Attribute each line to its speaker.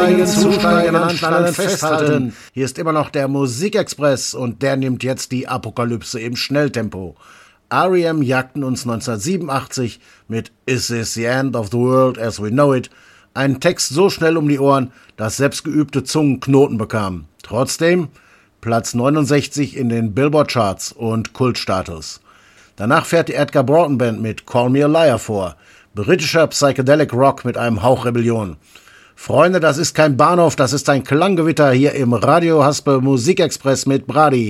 Speaker 1: Zusteigen, anschnallen, festhalten. Hier ist immer noch der Musikexpress und der nimmt jetzt die Apokalypse im Schnelltempo. R.E.M. jagten uns 1987 mit Is This the End of the World as We Know It einen Text so schnell um die Ohren, dass selbstgeübte Zungen Knoten bekamen. Trotzdem Platz 69 in den Billboard-Charts und Kultstatus. Danach fährt die Edgar Broughton Band mit Call Me a Liar vor. Britischer Psychedelic Rock mit einem Hauch Rebellion. Freunde, das ist kein Bahnhof, das ist ein Klanggewitter hier im Radio Haspe Musikexpress mit Brady.